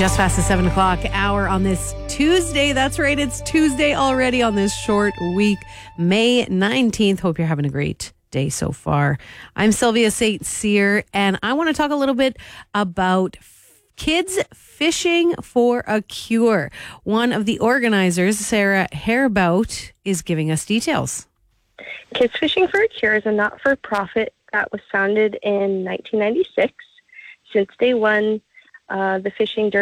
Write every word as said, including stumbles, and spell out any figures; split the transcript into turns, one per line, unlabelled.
Just past the seven o'clock hour on this Tuesday. That's right. It's Tuesday already on this short week, May nineteenth. Hope you're having a great day so far. I'm Sylvia Saint Cyr, and I want to talk a little bit about kids fishing for a cure. One of the organizers, Sarah Hairbout, is giving us details.
Kids Fishing for a Cure is a not-for-profit that was founded in nineteen ninety-six. Since day one, uh, the fishing